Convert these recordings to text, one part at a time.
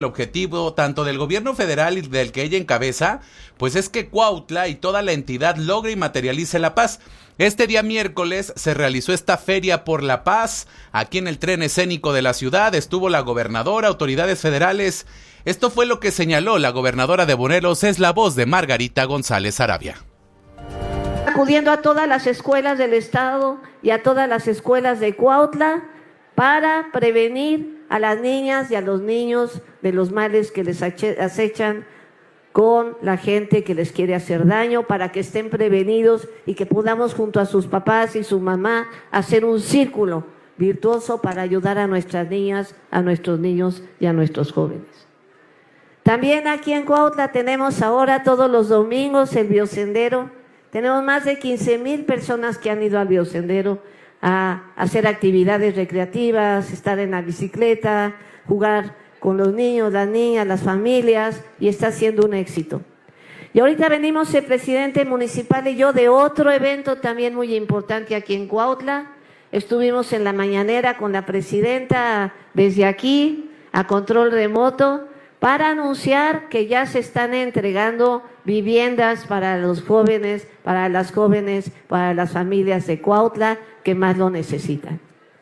El objetivo tanto del gobierno federal y del que ella encabeza, pues es que Cuautla y toda la entidad logre y materialice la paz. Este día miércoles se realizó esta Feria por la Paz, aquí en el tren escénico de la ciudad, estuvo la gobernadora, autoridades federales. Esto fue lo que señaló la gobernadora de Morelos, es la voz de Margarita González Arabia. Acudiendo a todas las escuelas del estado y a todas las escuelas de Cuautla para prevenir a las niñas y a los niños de los males que les acechan con la gente que les quiere hacer daño, para que estén prevenidos y que podamos junto a sus papás y su mamá hacer un círculo virtuoso para ayudar a nuestras niñas, a nuestros niños y a nuestros jóvenes. También aquí en Cuautla tenemos ahora todos los domingos el biosendero. Tenemos más de 15,000 personas que han ido al biosendero a hacer actividades recreativas, estar en la bicicleta, jugar con los niños, las niñas, las familias, y está siendo un éxito. Y ahorita venimos el presidente municipal y yo de otro evento también muy importante aquí en Cuautla. Estuvimos en la mañanera con la presidenta desde aquí, a control remoto, para anunciar que ya se están entregando viviendas para los jóvenes, para las jóvenes, para las familias de Cuautla que más lo necesitan.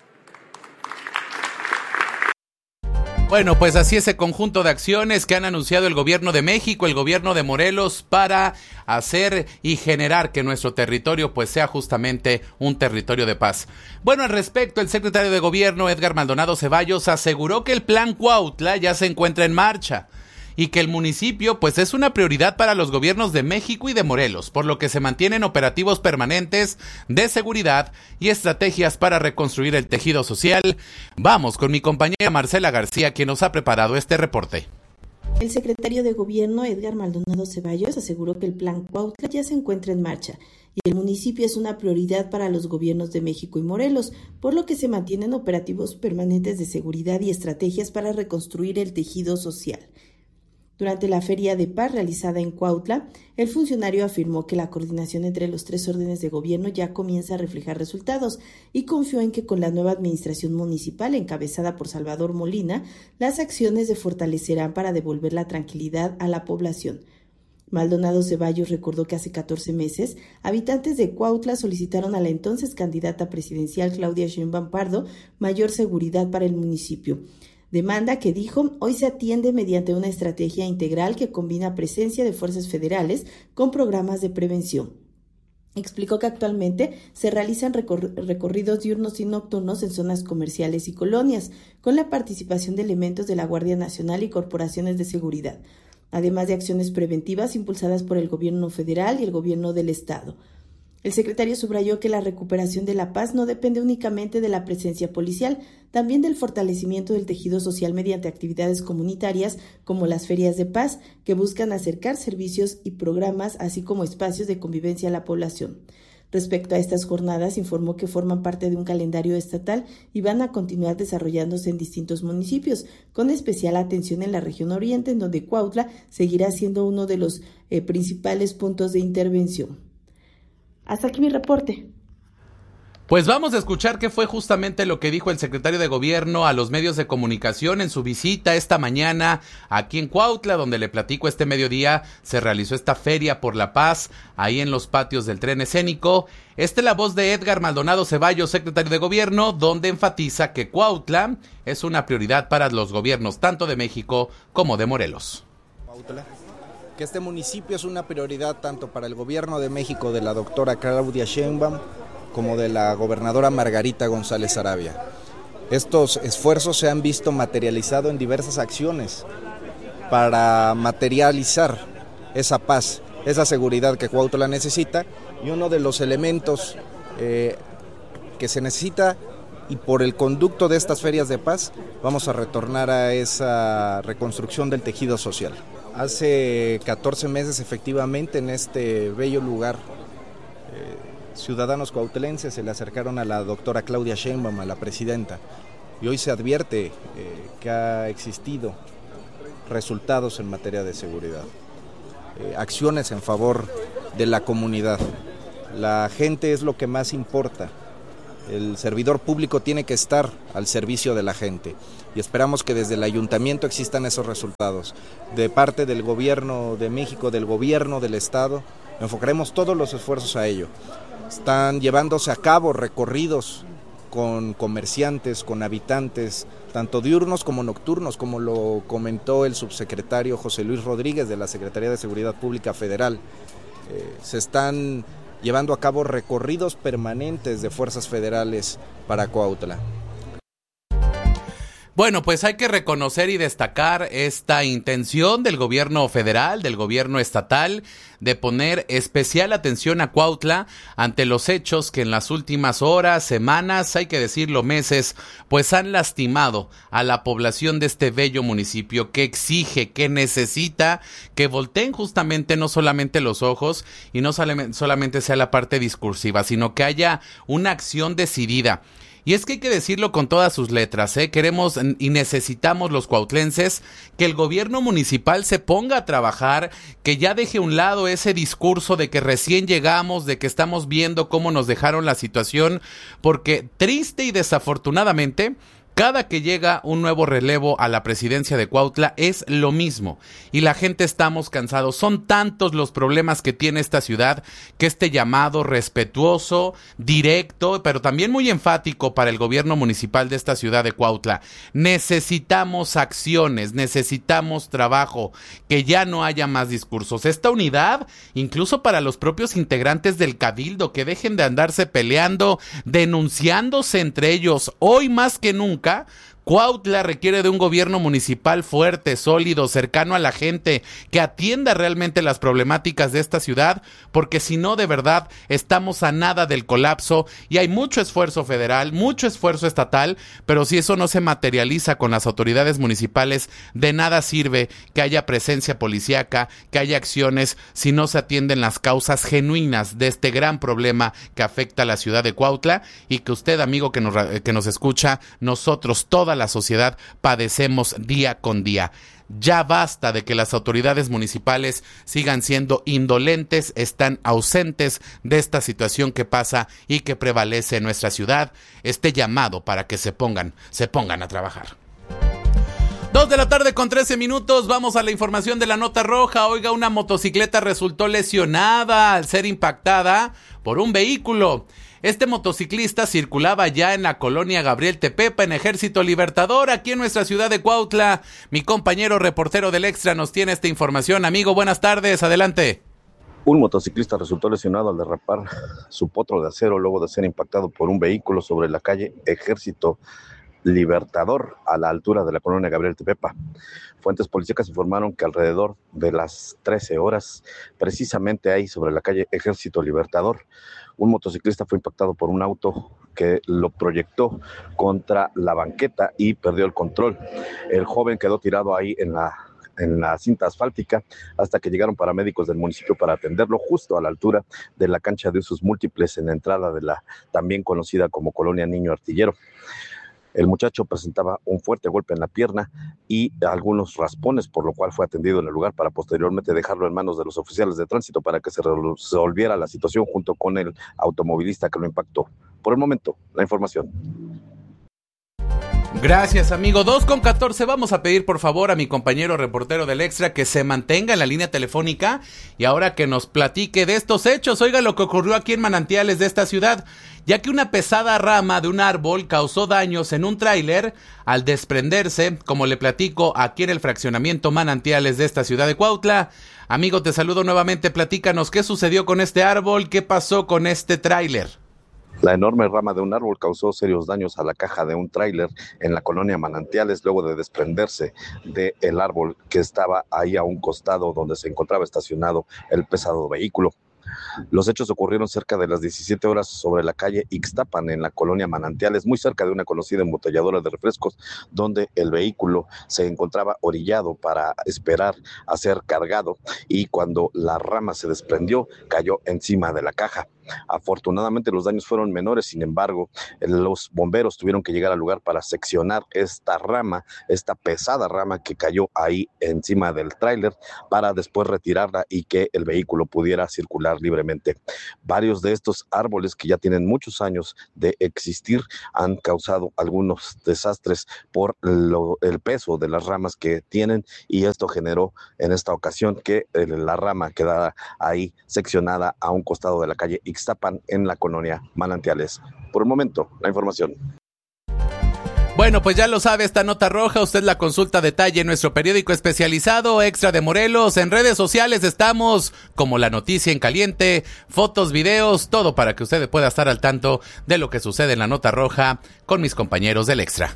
Bueno, pues así ese conjunto de acciones que han anunciado el gobierno de México, el gobierno de Morelos, para hacer y generar que nuestro territorio pues sea justamente un territorio de paz. Bueno, al respecto, el secretario de Gobierno, Edgar Maldonado Ceballos, aseguró que el Plan Cuautla ya se encuentra en marcha y que el municipio pues es una prioridad para los gobiernos de México y de Morelos, por lo que se mantienen operativos permanentes de seguridad y estrategias para reconstruir el tejido social. Vamos con mi compañera Marcela García, quien nos ha preparado este reporte. El secretario de Gobierno, Edgar Maldonado Ceballos, aseguró que el Plan Cuautla ya se encuentra en marcha y el municipio es una prioridad para los gobiernos de México y Morelos, por lo que se mantienen operativos permanentes de seguridad y estrategias para reconstruir el tejido social. Durante la Feria de Paz realizada en Cuautla, el funcionario afirmó que la coordinación entre los tres órdenes de gobierno ya comienza a reflejar resultados y confió en que con la nueva administración municipal encabezada por Salvador Molina, las acciones se fortalecerán para devolver la tranquilidad a la población. Maldonado Ceballos recordó que hace 14 meses, habitantes de Cuautla solicitaron a la entonces candidata presidencial Claudia Sheinbaum Pardo mayor seguridad para el municipio. Demanda que, dijo, hoy se atiende mediante una estrategia integral que combina presencia de fuerzas federales con programas de prevención. Explicó que actualmente se realizan recorridos diurnos y nocturnos en zonas comerciales y colonias, con la participación de elementos de la Guardia Nacional y corporaciones de seguridad, además de acciones preventivas impulsadas por el gobierno federal y el gobierno del estado. El secretario subrayó que la recuperación de la paz no depende únicamente de la presencia policial, también del fortalecimiento del tejido social mediante actividades comunitarias como las ferias de paz, que buscan acercar servicios y programas, así como espacios de convivencia a la población. Respecto a estas jornadas, informó que forman parte de un calendario estatal y van a continuar desarrollándose en distintos municipios, con especial atención en la región oriente, en donde Cuautla seguirá siendo uno de los principales puntos de intervención. Hasta aquí mi reporte. Pues vamos a escuchar qué fue justamente lo que dijo el secretario de Gobierno a los medios de comunicación en su visita esta mañana aquí en Cuautla, donde le platico este mediodía se realizó esta Feria por la Paz ahí en los patios del tren escénico. Esta es la voz de Edgar Maldonado Ceballos, secretario de Gobierno, donde enfatiza que Cuautla es una prioridad para los gobiernos tanto de México como de Morelos. Cuautla, que este municipio es una prioridad tanto para el gobierno de México de la doctora Claudia Sheinbaum como de la gobernadora Margarita González Arabia. Estos esfuerzos se han visto materializados en diversas acciones para materializar esa paz, esa seguridad que Cuautla necesita, y uno de los elementos que se necesita, y por el conducto de estas ferias de paz vamos a retornar a esa reconstrucción del tejido social. Hace 14 meses efectivamente en este bello lugar ciudadanos cuautlenses se le acercaron a la doctora Claudia Sheinbaum, a la presidenta, y hoy se advierte que ha existido resultados en materia de seguridad, acciones en favor de la comunidad. La gente es lo que más importa El servidor público tiene que estar al servicio de la gente y esperamos que desde el ayuntamiento existan esos resultados. De parte del gobierno de México, del gobierno del estado, enfocaremos todos los esfuerzos a ello. Están llevándose a cabo recorridos con comerciantes, con habitantes, tanto diurnos como nocturnos, como lo comentó el subsecretario José Luis Rodríguez de la Secretaría de Seguridad Pública Federal. Se están llevando a cabo recorridos permanentes de fuerzas federales para Cuautla. Bueno, pues hay que reconocer y destacar esta intención del gobierno federal, del gobierno estatal, de poner especial atención a Cuautla ante los hechos que en las últimas horas, semanas, hay que decirlo meses, pues han lastimado a la población de este bello municipio que exige, que necesita que volteen justamente no solamente los ojos y no solamente sea la parte discursiva, sino que haya una acción decidida. Y es que hay que decirlo con todas sus letras, queremos y necesitamos los cuautlenses que el gobierno municipal se ponga a trabajar, que ya deje a un lado ese discurso de que recién llegamos, de que estamos viendo cómo nos dejaron la situación, porque triste y desafortunadamente, cada que llega un nuevo relevo a la presidencia de Cuautla es lo mismo y la gente estamos cansados. Son tantos los problemas que tiene esta ciudad que este llamado respetuoso, directo, pero también muy enfático para el gobierno municipal de esta ciudad de Cuautla. Necesitamos acciones, necesitamos trabajo, que ya no haya más discursos. Esta unidad, incluso para los propios integrantes del cabildo, que dejen de andarse peleando, denunciándose entre ellos. Hoy más que nunca, Cuautla requiere de un gobierno municipal fuerte, sólido, cercano a la gente, que atienda realmente las problemáticas de esta ciudad, porque si no, de verdad, estamos a nada del colapso y hay mucho esfuerzo federal, mucho esfuerzo estatal, pero si eso no se materializa con las autoridades municipales, de nada sirve que haya presencia policíaca, que haya acciones, si no se atienden las causas genuinas de este gran problema que afecta a la ciudad de Cuautla y que usted, amigo que nos escucha, nosotros, toda la sociedad, padecemos día con día. Ya basta de que las autoridades municipales sigan siendo indolentes, están ausentes de esta situación que pasa y que prevalece en nuestra ciudad. Este llamado para que se pongan a trabajar. 2:13 p.m, vamos a la información de la nota roja. Oiga, una motocicleta resultó lesionada al ser impactada por un vehículo. Este motociclista circulaba ya en la colonia Gabriel Tepepa, en Ejército Libertador, aquí en nuestra ciudad de Cuautla. Mi compañero reportero del Extra nos tiene esta información. Amigo, buenas tardes, adelante. Un motociclista resultó lesionado al derrapar su potro de acero luego de ser impactado por un vehículo sobre la calle Ejército Libertador, a la altura de la colonia Gabriel Tepepa. Fuentes policíacas informaron que alrededor de las 13 horas, precisamente ahí sobre la calle Ejército Libertador, un motociclista fue impactado por un auto que lo proyectó contra la banqueta y perdió el control. El joven quedó tirado ahí en la cinta asfáltica hasta que llegaron paramédicos del municipio para atenderlo justo a la altura de la cancha de usos múltiples en la entrada de la también conocida como Colonia Niño Artillero. El muchacho presentaba un fuerte golpe en la pierna y algunos raspones, por lo cual fue atendido en el lugar para posteriormente dejarlo en manos de los oficiales de tránsito para que se resolviera la situación junto con el automovilista que lo impactó. Por el momento, la información. Gracias, amigo. 2:14, vamos a pedir por favor a mi compañero reportero del Extra que se mantenga en la línea telefónica y ahora que nos platique de estos hechos. Oiga lo que ocurrió aquí en Manantiales de esta ciudad, ya que una pesada rama de un árbol causó daños en un tráiler al desprenderse, como le platico, aquí en el fraccionamiento Manantiales de esta ciudad de Cuautla. Amigo, te saludo nuevamente, platícanos qué sucedió con este árbol, qué pasó con este tráiler. La enorme rama de un árbol causó serios daños a la caja de un tráiler en la colonia Manantiales luego de desprenderse del árbol que estaba ahí a un costado donde se encontraba estacionado el pesado vehículo. Los hechos ocurrieron cerca de las 17 horas sobre la calle Ixtapan en la colonia Manantiales, muy cerca de una conocida embotelladora de refrescos, donde el vehículo se encontraba orillado para esperar a ser cargado y cuando la rama se desprendió, cayó encima de la caja. Afortunadamente los daños fueron menores, sin embargo, los bomberos tuvieron que llegar al lugar para seccionar esta rama, esta pesada rama que cayó ahí encima del tráiler, para después retirarla y que el vehículo pudiera circular libremente. Varios de estos árboles que ya tienen muchos años de existir han causado algunos desastres por el peso de las ramas que tienen, y esto generó en esta ocasión que la rama quedara ahí seccionada a un costado de la calle Ixtapan en la colonia Manantiales. Por el momento, la información. Bueno, pues ya lo sabe, esta nota roja usted la consulta a detalle en nuestro periódico especializado Extra de Morelos. En redes sociales estamos como La Noticia en Caliente, fotos, videos, todo para que usted pueda estar al tanto de lo que sucede en la nota roja con mis compañeros del Extra.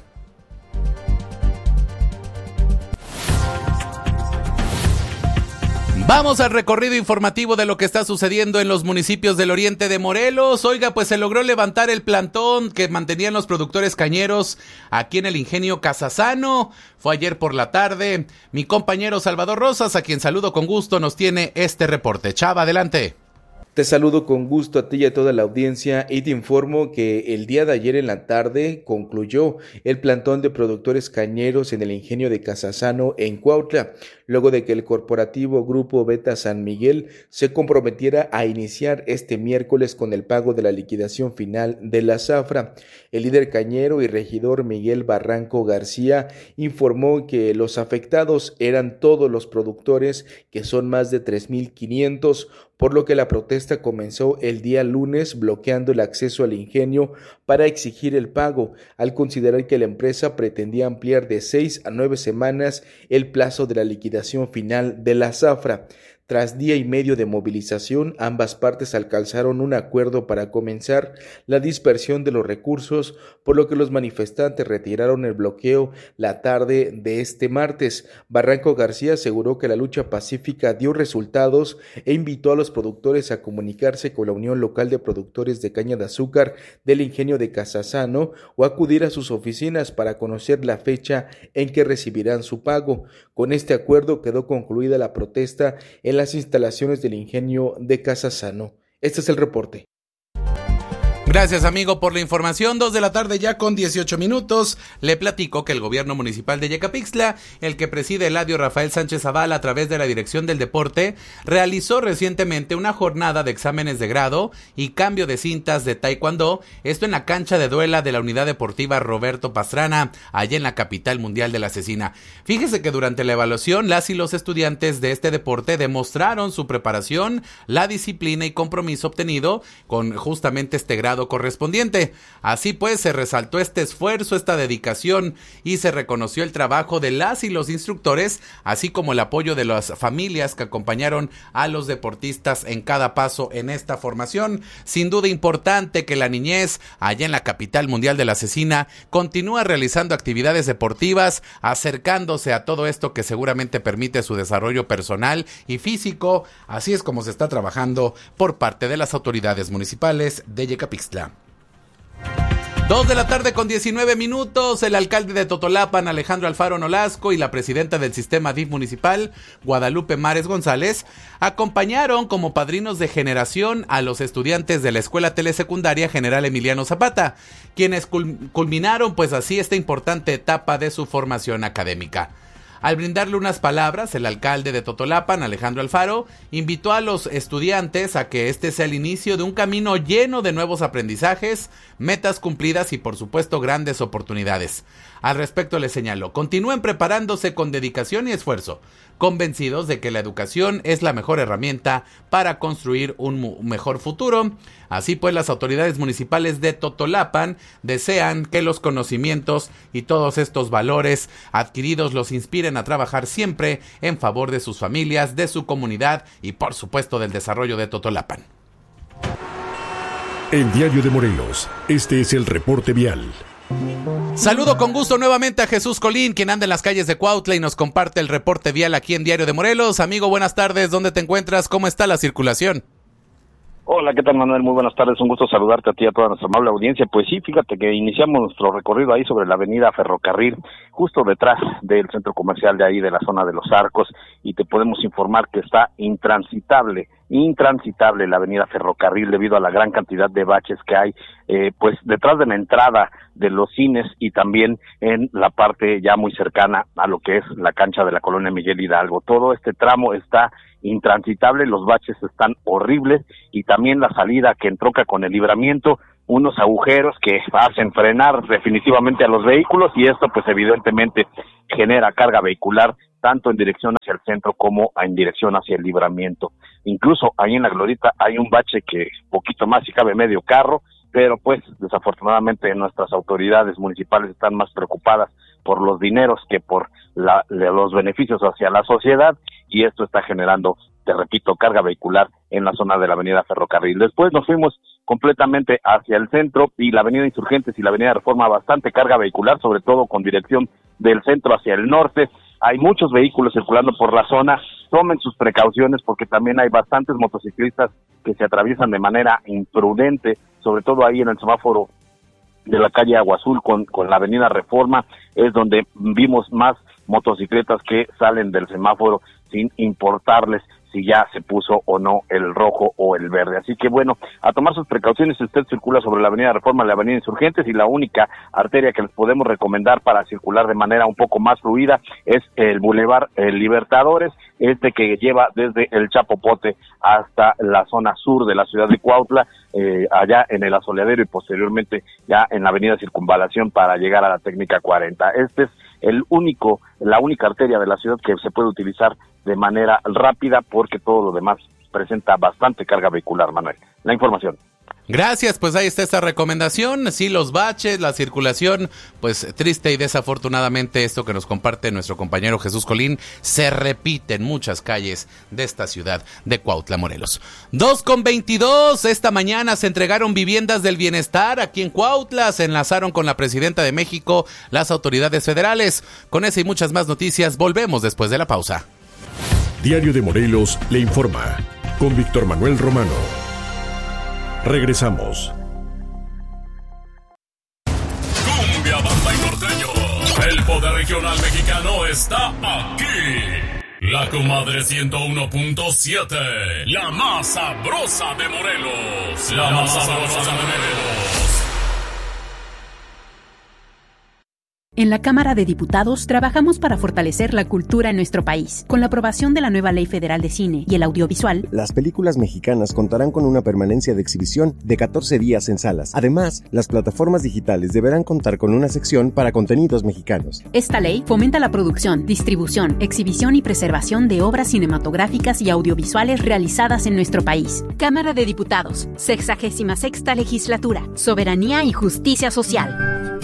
Vamos al recorrido informativo de lo que está sucediendo en los municipios del oriente de Morelos. Oiga, pues se logró levantar el plantón que mantenían los productores cañeros aquí en el ingenio Casasano. Fue ayer por la tarde. Mi compañero Salvador Rosas, a quien saludo con gusto, nos tiene este reporte. Chava, adelante. Te saludo con gusto a ti y a toda la audiencia y te informo que el día de ayer en la tarde concluyó el plantón de productores cañeros en el ingenio de Casasano en Cuautla, luego de que el corporativo Grupo Beta San Miguel se comprometiera a iniciar este miércoles con el pago de la liquidación final de la zafra. El líder cañero y regidor Miguel Barranco García informó que los afectados eran todos los productores, que son más de 3,500, por lo que la protesta comenzó el día lunes bloqueando el acceso al ingenio para exigir el pago, al considerar que la empresa pretendía ampliar de 6 a 9 semanas el plazo de la liquidación final de la zafra. Tras día y medio de movilización, ambas partes alcanzaron un acuerdo para comenzar la dispersión de los recursos, por lo que los manifestantes retiraron el bloqueo la tarde de este martes. Barranco García aseguró que la lucha pacífica dio resultados e invitó a los productores a comunicarse con la Unión Local de Productores de Caña de Azúcar del Ingenio de Casasano o acudir a sus oficinas para conocer la fecha en que recibirán su pago. Con este acuerdo quedó concluida la protesta en las instalaciones del ingenio de Casasano. Este es el reporte. Gracias, amigo, por la información. 2 de la tarde ya con 18 minutos. Le platico que el gobierno municipal de Yecapixtla, el que preside Eladio Rafael Sánchez Zavala a través de la Dirección del Deporte, realizó recientemente una jornada de exámenes de grado y cambio de cintas de taekwondo, esto en la cancha de duela de la Unidad Deportiva Roberto Pastrana, allá en la capital mundial de la cecina. Fíjese que durante la evaluación, las y los estudiantes de este deporte demostraron su preparación, la disciplina y compromiso obtenido con justamente este grado correspondiente. Así pues, se resaltó este esfuerzo, esta dedicación, y se reconoció el trabajo de las y los instructores, así como el apoyo de las familias que acompañaron a los deportistas en cada paso en esta formación. Sin duda importante que la niñez allá en la capital mundial de la cecina continúa realizando actividades deportivas, acercándose a todo esto que seguramente permite su desarrollo personal y físico. Así es como se está trabajando por parte de las autoridades municipales de Yecapixtla. 2 de la tarde con 19 minutos, el alcalde de Totolapan, Alejandro Alfaro Nolasco, y la presidenta del sistema DIF municipal, Guadalupe Mares González, acompañaron como padrinos de generación a los estudiantes de la Escuela Telesecundaria General Emiliano Zapata, quienes culminaron pues así esta importante etapa de su formación académica. Al brindarle unas palabras, el alcalde de Totolapan, Alejandro Alfaro, invitó a los estudiantes a que este sea el inicio de un camino lleno de nuevos aprendizajes, metas cumplidas y por supuesto grandes oportunidades. Al respecto le señaló: continúen preparándose con dedicación y esfuerzo, convencidos de que la educación es la mejor herramienta para construir un mejor futuro. Así pues, las autoridades municipales de Totolapan desean que los conocimientos y todos estos valores adquiridos los inspiren a trabajar siempre en favor de sus familias, de su comunidad y por supuesto del desarrollo de Totolapan. En Diario de Morelos, este es el reporte vial. Saludo con gusto nuevamente a Jesús Colín, quien anda en las calles de Cuautla y nos comparte el reporte vial aquí en Diario de Morelos. Amigo, buenas tardes, ¿dónde te encuentras? ¿Cómo está la circulación? Hola, ¿qué tal, Manuel? Muy buenas tardes, un gusto saludarte a ti y a toda nuestra amable audiencia. Pues sí, fíjate que iniciamos nuestro recorrido ahí sobre la avenida Ferrocarril, justo detrás del centro comercial de ahí de la zona de Los Arcos, y te podemos informar que está intransitable intransitable la avenida Ferrocarril debido a la gran cantidad de baches que hay pues detrás de la entrada de los cines y también en la parte ya muy cercana a lo que es la cancha de la colonia Miguel Hidalgo. Todo este tramo está intransitable, los baches están horribles y también la salida que entronca con el Libramiento, unos agujeros que hacen frenar definitivamente a los vehículos y esto pues evidentemente genera carga vehicular tanto en dirección hacia el centro como en dirección hacia el Libramiento. Incluso ahí en la Glorieta hay un bache que poquito más si cabe medio carro, pero pues desafortunadamente nuestras autoridades municipales están más preocupadas por los dineros que por los beneficios hacia la sociedad y esto está generando, te repito, carga vehicular en la zona de la avenida Ferrocarril. Después nos fuimos completamente hacia el centro y la avenida Insurgentes y la avenida Reforma bastante carga vehicular, sobre todo con dirección del centro hacia el norte. Hay muchos vehículos circulando por la zona, tomen sus precauciones porque también hay bastantes motociclistas que se atraviesan de manera imprudente, sobre todo ahí en el semáforo de la calle Agua Azul con la avenida Reforma, es donde vimos más motocicletas que salen del semáforo sin importarles si ya se puso o no el rojo o el verde. Así que bueno, a tomar sus precauciones si usted circula sobre la avenida Reforma, la avenida Insurgentes, y la única arteria que les podemos recomendar para circular de manera un poco más fluida es el Boulevard Libertadores, que lleva desde el Chapopote hasta la zona sur de la ciudad de Cuautla, allá en el Asoleadero y posteriormente ya en la avenida Circunvalación para llegar a la Técnica 40. Este es la única arteria de la ciudad que se puede utilizar de manera rápida porque todo lo demás presenta bastante carga vehicular, Manuel. La información. Gracias, pues ahí está esta recomendación. Sí, los baches, la circulación, pues triste y desafortunadamente esto que nos comparte nuestro compañero Jesús Colín se repite en muchas calles de esta ciudad de Cuautla, Morelos. 2:22, esta mañana se entregaron viviendas del bienestar aquí en Cuautla, se enlazaron con la presidenta de México, las autoridades federales. Con esa y muchas más noticias volvemos después de la pausa. Diario de Morelos le informa con Víctor Manuel Romano. Regresamos. Cumbia, banda y norteño. El poder regional mexicano está aquí. La Comadre 101.7. La más sabrosa de Morelos. La más sabrosa de Morelos. En la Cámara de Diputados trabajamos para fortalecer la cultura en nuestro país. Con la aprobación de la nueva Ley Federal de Cine y el Audiovisual, las películas mexicanas contarán con una permanencia de exhibición de 14 días en salas. Además, las plataformas digitales deberán contar con una sección para contenidos mexicanos. Esta ley fomenta la producción, distribución, exhibición y preservación de obras cinematográficas y audiovisuales realizadas en nuestro país. Cámara de Diputados, 66ª Legislatura, Soberanía y Justicia Social.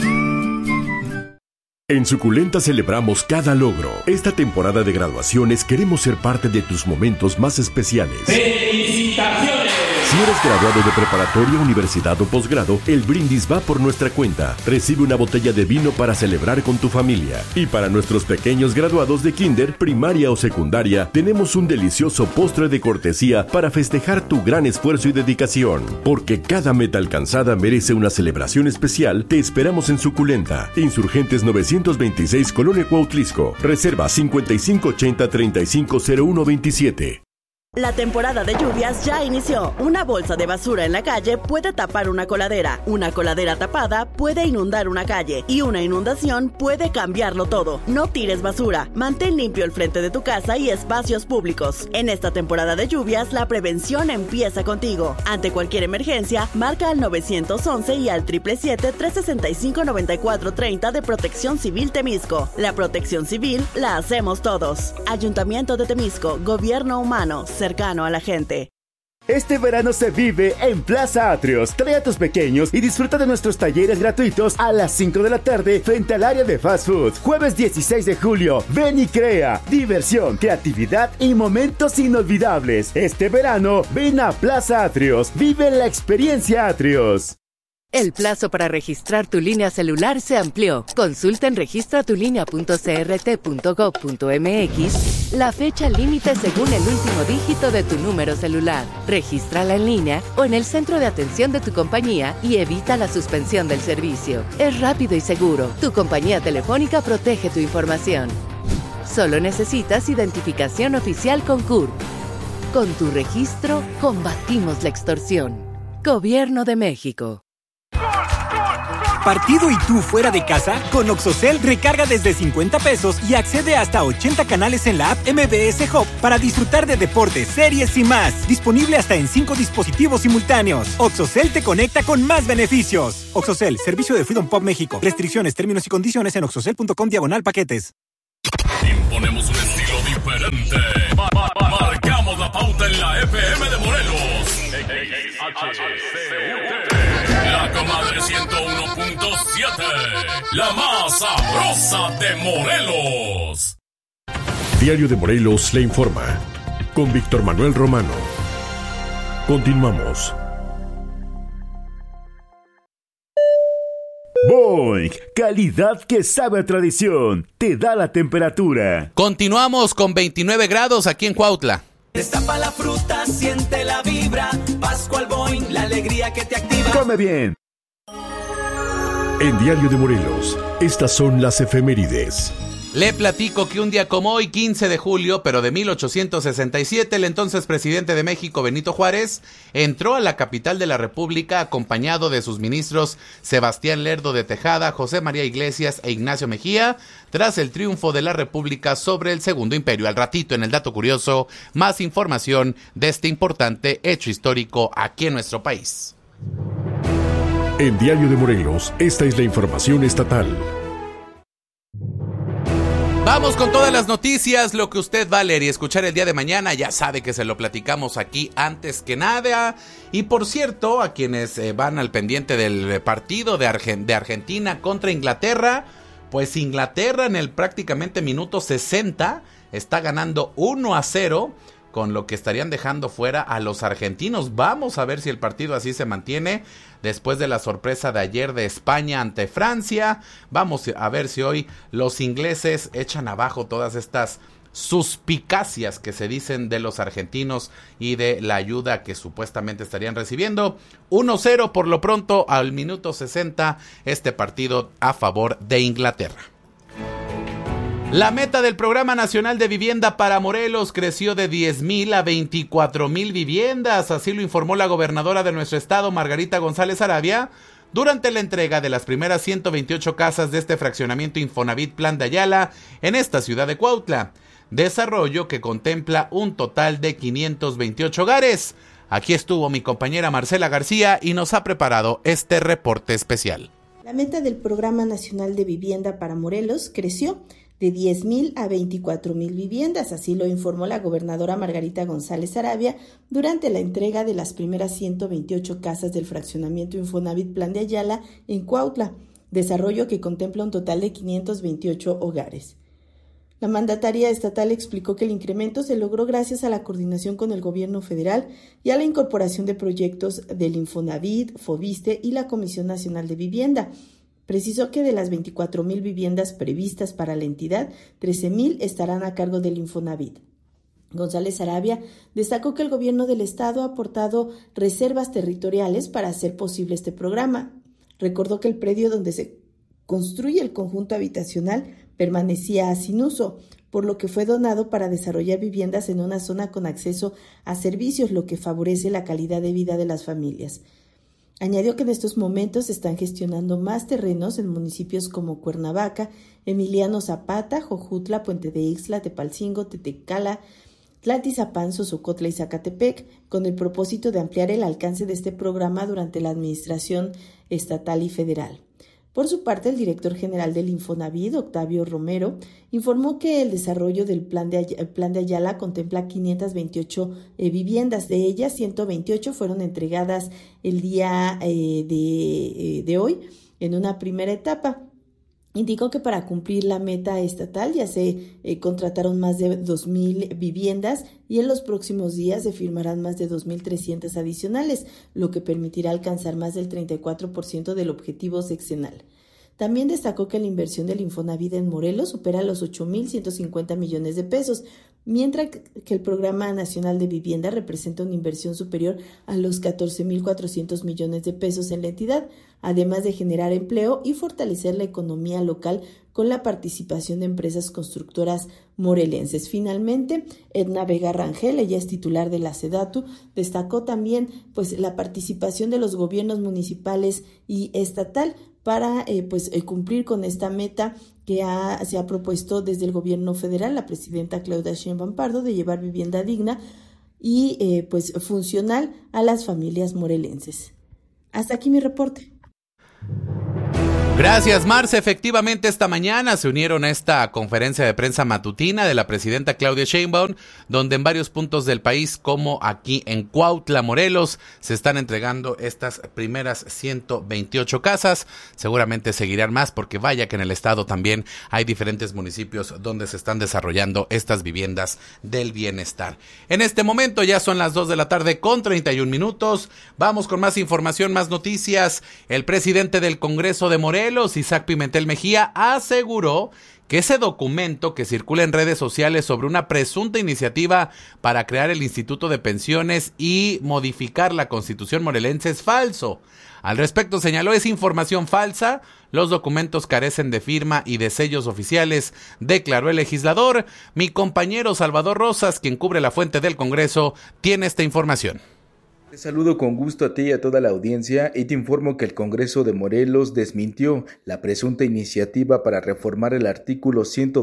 En Suculenta celebramos cada logro. Esta temporada de graduaciones queremos ser parte de tus momentos más especiales. ¡Felicitaciones! Si eres graduado de preparatoria, universidad o posgrado, el brindis va por nuestra cuenta. Recibe una botella de vino para celebrar con tu familia. Y para nuestros pequeños graduados de kinder, primaria o secundaria, tenemos un delicioso postre de cortesía para festejar tu gran esfuerzo y dedicación. Porque cada meta alcanzada merece una celebración especial. Te esperamos en Suculenta. Insurgentes 926, Colonia Cuautlisco. Reserva 5580-350127. La temporada de lluvias ya inició. Una bolsa de basura en la calle puede tapar una coladera. Una coladera tapada puede inundar una calle. Y una inundación puede cambiarlo todo. No tires basura. Mantén limpio el frente de tu casa y espacios públicos. En esta temporada de lluvias, la prevención empieza contigo. Ante cualquier emergencia, marca al 911 y al 777-365-9430 de Protección Civil Temisco. La protección civil la hacemos todos. Ayuntamiento de Temisco, Gobierno Humano, cercano a la gente. Este verano se vive en Plaza Atrios. Trae a tus pequeños y disfruta de nuestros talleres gratuitos a las 5 de la tarde frente al área de fast food. Jueves 16 de julio. Ven y crea. Diversión, creatividad y momentos inolvidables. Este verano, ven a Plaza Atrios. Vive la experiencia Atrios. El plazo para registrar tu línea celular se amplió. Consulta en registratulinea.crt.gov.mx la fecha límite según el último dígito de tu número celular. Regístrala en línea o en el centro de atención de tu compañía y evita la suspensión del servicio. Es rápido y seguro. Tu compañía telefónica protege tu información. Solo necesitas identificación oficial con CURP. Con tu registro, combatimos la extorsión. Gobierno de México. ¿Partido y tú fuera de casa? Con Oxocel recarga desde 50 pesos y accede hasta 80 canales en la app MBS Hub para disfrutar de deportes, series y más. Disponible hasta en 5 dispositivos simultáneos. Oxocel te conecta con más beneficios. Oxocel, servicio de Freedom Pop México. Restricciones, términos y condiciones en oxocel.com/paquetes. Imponemos un estilo diferente. Marcamos la pauta en la FM de Morelos. La comadre 101.7. La más sabrosa de Morelos. Diario de Morelos le informa. Con Víctor Manuel Romano. Continuamos. Boing, calidad que sabe a tradición, te da la temperatura. Continuamos con 29 grados aquí en Cuautla. Destapa la fruta, siente la vibra, Pascual Boing, la alegría que te activa. Come bien. En Diario de Morelos, estas son las efemérides. Le platico que un día como hoy, 15 de julio, pero de 1867, el entonces presidente de México, Benito Juárez, entró a la capital de la República acompañado de sus ministros Sebastián Lerdo de Tejada, José María Iglesias e Ignacio Mejía, tras el triunfo de la República sobre el Segundo Imperio. Al ratito, en el dato curioso, más información de este importante hecho histórico aquí en nuestro país. En Diario de Morelos, esta es la información estatal. Vamos con todas las noticias, lo que usted va a leer y escuchar el día de mañana, ya sabe que se lo platicamos aquí antes que nada. Y por cierto, a quienes van al pendiente del partido de Argentina contra Inglaterra, pues Inglaterra en el prácticamente minuto 60 está ganando 1-0, con lo que estarían dejando fuera a los argentinos. Vamos a ver si el partido así se mantiene después de la sorpresa de ayer de España ante Francia. Vamos a ver si hoy los ingleses echan abajo todas estas suspicacias que se dicen de los argentinos y de la ayuda que supuestamente estarían recibiendo. 1-0 por lo pronto al minuto 60, este partido a favor de Inglaterra. La meta del Programa Nacional de Vivienda para Morelos creció de 10,000 a 24,000 viviendas, así lo informó la gobernadora de nuestro estado, Margarita González Arabia, durante la entrega de las primeras 128 casas de este fraccionamiento Infonavit Plan de Ayala en esta ciudad de Cuautla, desarrollo que contempla un total de 528 hogares. Aquí estuvo mi compañera Marcela García y nos ha preparado este reporte especial. La meta del Programa Nacional de Vivienda para Morelos creció de 10,000 a 24,000 viviendas, así lo informó la gobernadora Margarita González Arabia durante la entrega de las primeras 128 casas del fraccionamiento Infonavit Plan de Ayala en Cuautla, desarrollo que contempla un total de 528 hogares. La mandataria estatal explicó que el incremento se logró gracias a la coordinación con el gobierno federal y a la incorporación de proyectos del Infonavit, Foviste y la Comisión Nacional de Vivienda. Precisó que de las 24,000 viviendas previstas para la entidad, 13,000 estarán a cargo del Infonavit. González Arabia destacó que el gobierno del estado ha aportado reservas territoriales para hacer posible este programa. Recordó que el predio donde se construye el conjunto habitacional permanecía sin uso, por lo que fue donado para desarrollar viviendas en una zona con acceso a servicios, lo que favorece la calidad de vida de las familias. Añadió que en estos momentos se están gestionando más terrenos en municipios como Cuernavaca, Emiliano Zapata, Jojutla, Puente de Ixtla, Tepalcingo, Tetecala, Tlaltizapán, Sosocotla y Zacatepec, con el propósito de ampliar el alcance de este programa durante la administración estatal y federal. Por su parte, el director general del Infonavit, Octavio Romero, informó que el desarrollo del Plan de Ayala contempla 528 viviendas. De ellas, 128 fueron entregadas el día de hoy en una primera etapa. Indicó que para cumplir la meta estatal ya se contrataron más de 2,000 viviendas y en los próximos días se firmarán más de 2,300 adicionales, lo que permitirá alcanzar más del 34% del objetivo sexenal. También destacó que la inversión del Infonavit en Morelos supera los 8,150 millones de pesos, mientras que el Programa Nacional de Vivienda representa una inversión superior a los 14,400 millones de pesos en la entidad, además de generar empleo y fortalecer la economía local con la participación de empresas constructoras morelenses. Finalmente, Edna Vega Rangel, ella es titular de la SEDATU, destacó también pues la participación de los gobiernos municipales y estatal para cumplir con esta meta que se ha propuesto desde el gobierno federal, la presidenta Claudia Sheinbaum Pardo, de llevar vivienda digna y funcional a las familias morelenses. Hasta aquí mi reporte. Gracias, Marce. Efectivamente, esta mañana se unieron a esta conferencia de prensa matutina de la presidenta Claudia Sheinbaum, donde en varios puntos del país, como aquí en Cuautla, Morelos, se están entregando estas primeras 128 casas. Seguramente seguirán más, porque vaya que en el estado también hay diferentes municipios donde se están desarrollando estas viviendas del bienestar. En este momento ya son las 2 de la tarde con 31 minutos. Vamos con más información, más noticias. El presidente del Congreso de Morelos, Isaac Pimentel Mejía, aseguró que ese documento que circula en redes sociales sobre una presunta iniciativa para crear el Instituto de Pensiones y modificar la Constitución morelense es falso. Al respecto señaló: es información falsa, los documentos carecen de firma y de sellos oficiales, declaró el legislador. Mi compañero Salvador Rosas, quien cubre la fuente del Congreso, tiene esta información. Te saludo con gusto a ti y a toda la audiencia y te informo que el Congreso de Morelos desmintió la presunta iniciativa para reformar el artículo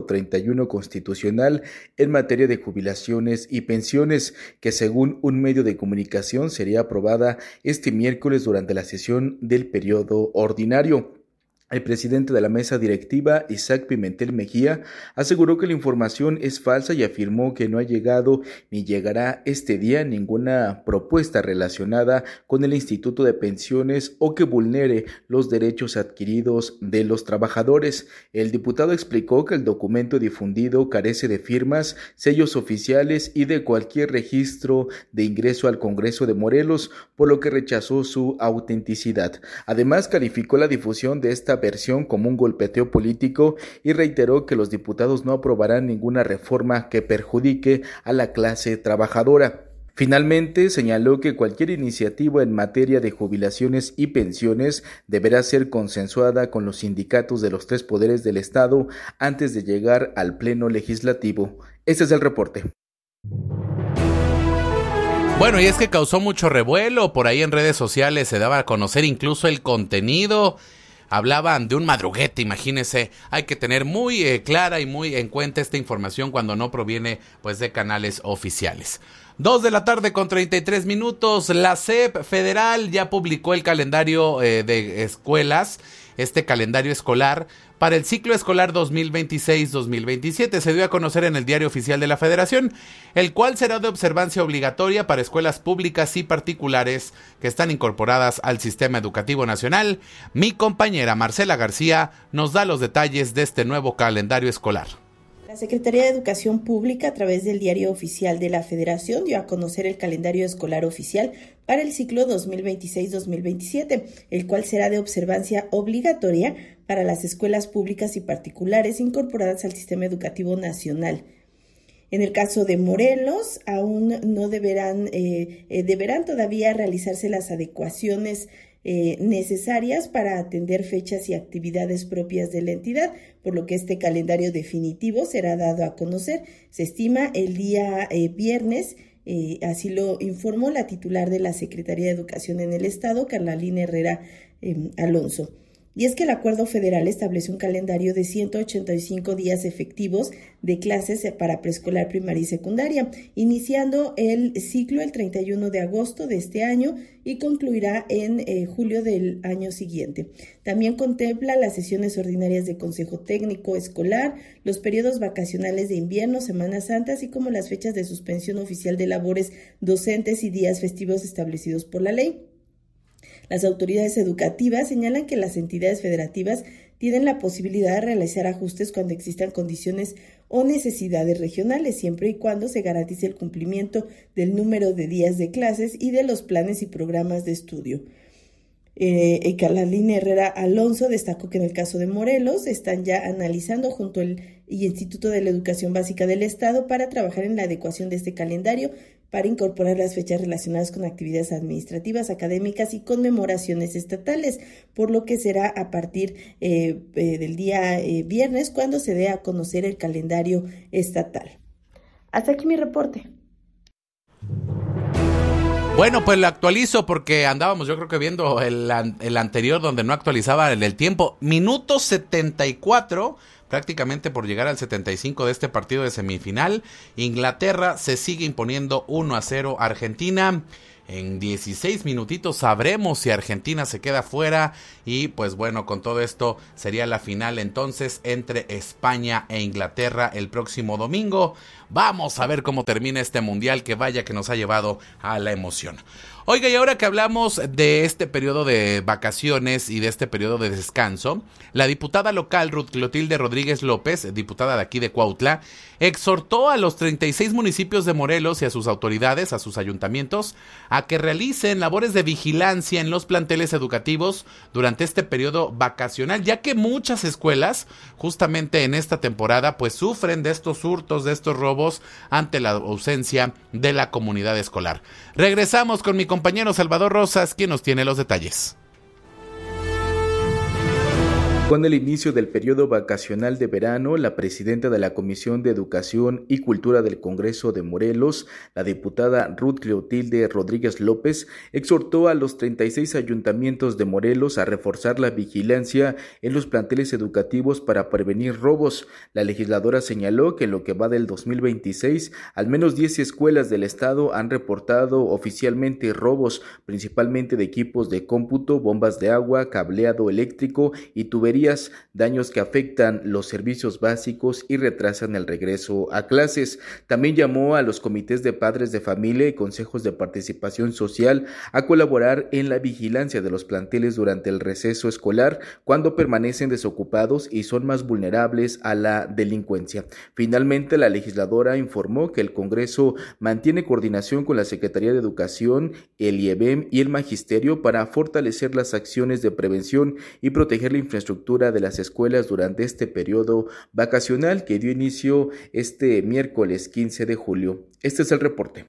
131 constitucional en materia de jubilaciones y pensiones, que según un medio de comunicación sería aprobada este miércoles durante la sesión del periodo ordinario. El presidente de la mesa directiva, Isaac Pimentel Mejía, aseguró que la información es falsa y afirmó que no ha llegado ni llegará este día ninguna propuesta relacionada con el Instituto de Pensiones o que vulnere los derechos adquiridos de los trabajadores. El diputado explicó que el documento difundido carece de firmas, sellos oficiales y de cualquier registro de ingreso al Congreso de Morelos, por lo que rechazó su autenticidad. Además, calificó la difusión de esta versión como un golpeteo político y reiteró que los diputados no aprobarán ninguna reforma que perjudique a la clase trabajadora. Finalmente, señaló que cualquier iniciativa en materia de jubilaciones y pensiones deberá ser consensuada con los sindicatos de los tres poderes del Estado antes de llegar al Pleno Legislativo. Este es el reporte. Bueno, y es que causó mucho revuelo. Por ahí en redes sociales se daba a conocer incluso el contenido. Hablaban de un madruguete, imagínense. Hay que tener muy clara y muy en cuenta esta información cuando no proviene pues de canales oficiales. 2 de la tarde con 33 minutos. La SEP Federal ya publicó el calendario de escuelas, este calendario escolar para el ciclo escolar 2026-2027. Se dio a conocer en el Diario Oficial de la Federación, el cual será de observancia obligatoria para escuelas públicas y particulares que están incorporadas al sistema educativo nacional. Mi compañera Marcela García nos da los detalles de este nuevo calendario escolar. La Secretaría de Educación Pública, a través del Diario Oficial de la Federación, dio a conocer el calendario escolar oficial para el ciclo 2026-2027, el cual será de observancia obligatoria para las escuelas públicas y particulares incorporadas al sistema educativo nacional. En el caso de Morelos, aún no deberán todavía realizarse las adecuaciones necesarias para atender fechas y actividades propias de la entidad, por lo que este calendario definitivo será dado a conocer, se estima, el día viernes. Así lo informó la titular de la Secretaría de Educación en el Estado, Carlalina Herrera Alonso. Y es que el acuerdo federal establece un calendario de 185 días efectivos de clases para preescolar, primaria y secundaria, iniciando el ciclo el 31 de agosto de este año y concluirá en julio del año siguiente. También contempla las sesiones ordinarias de Consejo Técnico Escolar, los periodos vacacionales de invierno, Semanas Santas, así como las fechas de suspensión oficial de labores docentes y días festivos establecidos por la ley. Las autoridades educativas señalan que las entidades federativas tienen la posibilidad de realizar ajustes cuando existan condiciones o necesidades regionales, siempre y cuando se garantice el cumplimiento del número de días de clases y de los planes y programas de estudio. Carolina Herrera Alonso destacó que en el caso de Morelos están ya analizando junto al Instituto de la Educación Básica del Estado para trabajar en la adecuación de este calendario para incorporar las fechas relacionadas con actividades administrativas, académicas y conmemoraciones estatales, por lo que será a partir del día viernes cuando se dé a conocer el calendario estatal. Hasta aquí mi reporte. Bueno, pues lo actualizo porque andábamos yo creo que viendo el anterior donde no actualizaba el tiempo. Minuto 74, prácticamente por llegar al 75 de este partido de semifinal. Inglaterra se sigue imponiendo 1-0 a Argentina. En 16 minutitos sabremos si Argentina se queda fuera y pues bueno, con todo esto sería la final entonces entre España e Inglaterra el próximo domingo. Vamos a ver cómo termina este mundial, que vaya que nos ha llevado a la emoción. Oiga, y ahora que hablamos de este periodo de vacaciones y de este periodo de descanso, la diputada local Ruth Clotilde Rodríguez López, diputada de aquí de Cuautla, exhortó a los 36 municipios de Morelos y a sus autoridades, a sus ayuntamientos, a que realicen labores de vigilancia en los planteles educativos durante este periodo vacacional, ya que muchas escuelas, justamente en esta temporada, pues sufren de estos hurtos, de estos robos ante la ausencia de la comunidad escolar. Regresamos con mi compañero Salvador Rosas, quien nos tiene los detalles. Con el inicio del periodo vacacional de verano, la presidenta de la Comisión de Educación y Cultura del Congreso de Morelos, la diputada Ruth Clotilde Rodríguez López, exhortó a los 36 ayuntamientos de Morelos a reforzar la vigilancia en los planteles educativos para prevenir robos. La legisladora señaló que en lo que va del 2026, al menos 10 escuelas del estado han reportado oficialmente robos, principalmente de equipos de cómputo, bombas de agua, cableado eléctrico y tuberías, daños que afectan los servicios básicos y retrasan el regreso a clases. También llamó a los comités de padres de familia y consejos de participación social a colaborar en la vigilancia de los planteles durante el receso escolar, cuando permanecen desocupados y son más vulnerables a la delincuencia. Finalmente, la legisladora informó que el Congreso mantiene coordinación con la Secretaría de Educación, el IEBEM y el Magisterio para fortalecer las acciones de prevención y proteger la infraestructura de las escuelas durante este periodo vacacional que dio inicio este miércoles 15 de julio. Este es el reporte.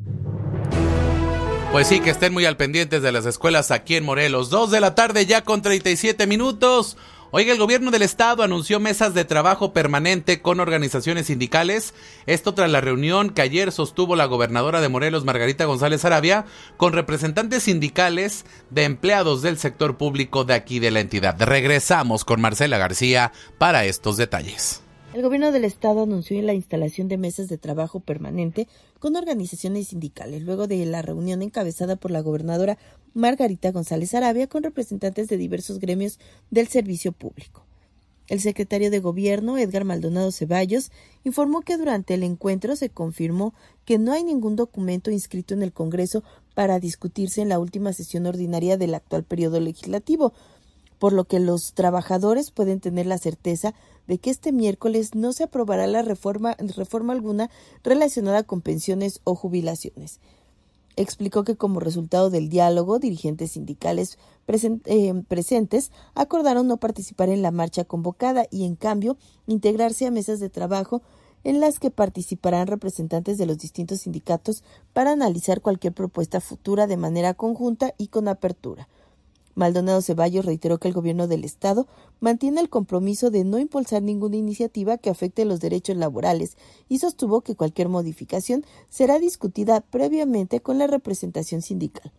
Pues sí, que estén muy al pendientes de las escuelas aquí en Morelos. 2 de la tarde ya con 37 minutos. Oiga, el gobierno del estado anunció mesas de trabajo permanente con organizaciones sindicales. Esto tras la reunión que ayer sostuvo la gobernadora de Morelos, Margarita González Arabia, con representantes sindicales de empleados del sector público de aquí de la entidad. Regresamos con Marcela García para estos detalles. El gobierno del estado anunció la instalación de mesas de trabajo permanente con organizaciones sindicales, luego de la reunión encabezada por la gobernadora Margarita González Arabia con representantes de diversos gremios del servicio público. El secretario de Gobierno, Edgar Maldonado Ceballos, informó que durante el encuentro se confirmó que no hay ningún documento inscrito en el Congreso para discutirse en la última sesión ordinaria del actual periodo legislativo, por lo que los trabajadores pueden tener la certeza de que este miércoles no se aprobará la reforma alguna relacionada con pensiones o jubilaciones. Explicó que como resultado del diálogo, dirigentes sindicales presentes acordaron no participar en la marcha convocada y, en cambio, integrarse a mesas de trabajo en las que participarán representantes de los distintos sindicatos para analizar cualquier propuesta futura de manera conjunta y con apertura. Maldonado Ceballos reiteró que el gobierno del estado mantiene el compromiso de no impulsar ninguna iniciativa que afecte los derechos laborales y sostuvo que cualquier modificación será discutida previamente con la representación sindical.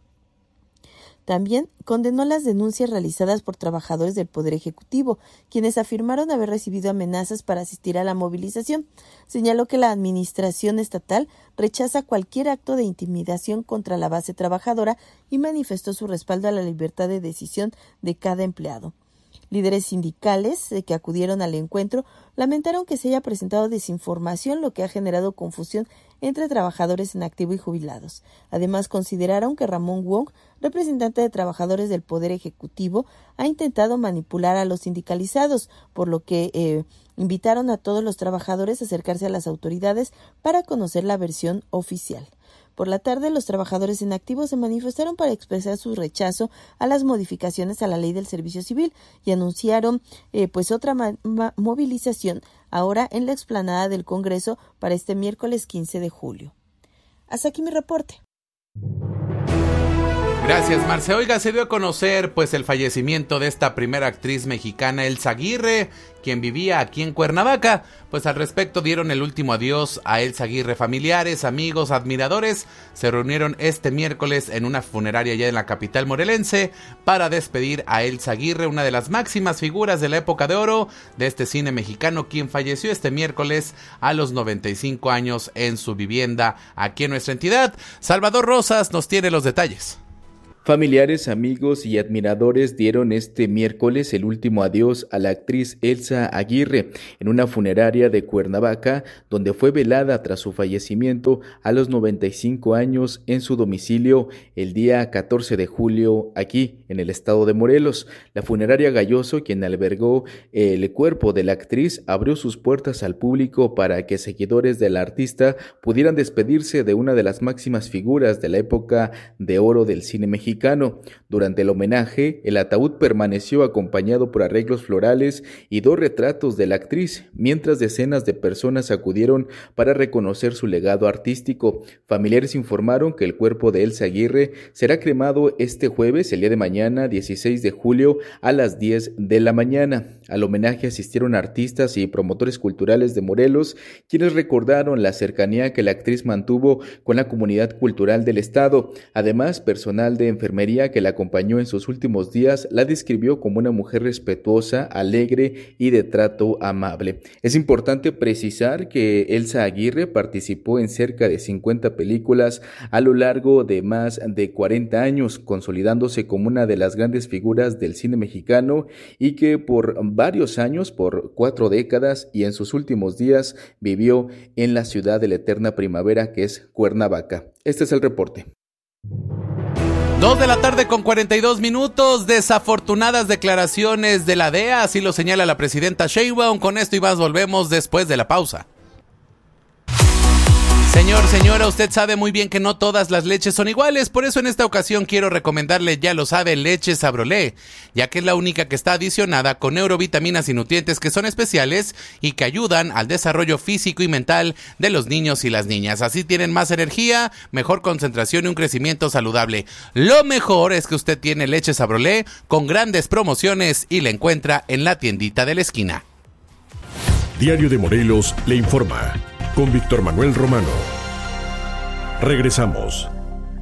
También condenó las denuncias realizadas por trabajadores del Poder Ejecutivo, quienes afirmaron haber recibido amenazas para asistir a la movilización. Señaló que la administración estatal rechaza cualquier acto de intimidación contra la base trabajadora y manifestó su respaldo a la libertad de decisión de cada empleado. Líderes sindicales que acudieron al encuentro lamentaron que se haya presentado desinformación, lo que ha generado confusión entre trabajadores en activo y jubilados. Además, consideraron que Ramón Wong, representante de trabajadores del Poder Ejecutivo, ha intentado manipular a los sindicalizados, por lo que invitaron a todos los trabajadores a acercarse a las autoridades para conocer la versión oficial. Por la tarde, los trabajadores en activo se manifestaron para expresar su rechazo a las modificaciones a la ley del servicio civil y anunciaron otra movilización ahora en la explanada del Congreso para este miércoles 15 de julio. Hasta aquí mi reporte. Gracias, Marce. Oiga, se dio a conocer el fallecimiento de esta primera actriz mexicana, Elsa Aguirre, quien vivía aquí en Cuernavaca. Al respecto dieron el último adiós a Elsa Aguirre. Familiares, amigos, admiradores se reunieron este miércoles en una funeraria ya en la capital morelense para despedir a Elsa Aguirre, una de las máximas figuras de la época de oro de este cine mexicano, quien falleció este miércoles a los 95 años en su vivienda aquí en nuestra entidad. Salvador Rosas nos tiene los detalles. Familiares, amigos y admiradores dieron este miércoles el último adiós a la actriz Elsa Aguirre en una funeraria de Cuernavaca, donde fue velada tras su fallecimiento a los 95 años en su domicilio el día 14 de julio aquí en el estado de Morelos. La funeraria Galloso, quien albergó el cuerpo de la actriz, abrió sus puertas al público para que seguidores de la artista pudieran despedirse de una de las máximas figuras de la época de oro del cine mexicano. Durante el homenaje, el ataúd permaneció acompañado por arreglos florales y 2 retratos de la actriz, mientras decenas de personas acudieron para reconocer su legado artístico. Familiares informaron que el cuerpo de Elsa Aguirre será cremado este jueves, el día de mañana, 16 de julio, a las 10 de la mañana. Al homenaje asistieron artistas y promotores culturales de Morelos, quienes recordaron la cercanía que la actriz mantuvo con la comunidad cultural del estado. Además, personal de enfermería que la acompañó en sus últimos días la describió como una mujer respetuosa, alegre y de trato amable. Es importante precisar que Elsa Aguirre participó en cerca de 50 películas a lo largo de más de 40 años, consolidándose como una de las grandes figuras del cine mexicano y que por varios años, por 4 décadas y en sus últimos días, vivió en la ciudad de la eterna primavera que es Cuernavaca. Este es el reporte. 2:42 p.m. Desafortunadas declaraciones de la DEA, así lo señala la presidenta Sheinbaum. Con esto y más volvemos después de la pausa. Señor, señora, usted sabe muy bien que no todas las leches son iguales, por eso en esta ocasión quiero recomendarle, ya lo sabe, leche Sabrolé, ya que es la única que está adicionada con neurovitaminas y nutrientes que son especiales y que ayudan al desarrollo físico y mental de los niños y las niñas. Así tienen más energía, mejor concentración y un crecimiento saludable. Lo mejor es que usted tiene leche Sabrolé con grandes promociones y la encuentra en la tiendita de la esquina. Diario de Morelos le informa. Con Víctor Manuel Romano. Regresamos.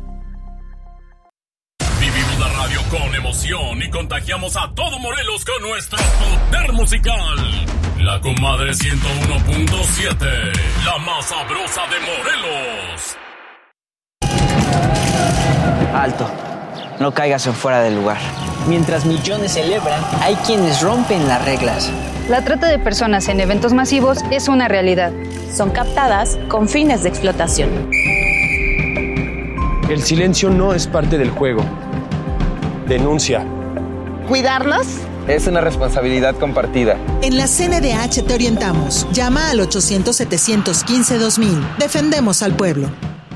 Vivimos la radio con emoción y contagiamos a todo Morelos con nuestro poder musical. La Comadre 101.7, la más sabrosa de Morelos. Alto, no caigas en fuera del lugar. Mientras millones celebran, hay quienes rompen las reglas. La trata de personas en eventos masivos es una realidad. Son captadas con fines de explotación. El silencio no es parte del juego. Denuncia. ¿Cuidarlos? Es una responsabilidad compartida. En la CNDH te orientamos. Llama al 800-715-2000. Defendemos al pueblo.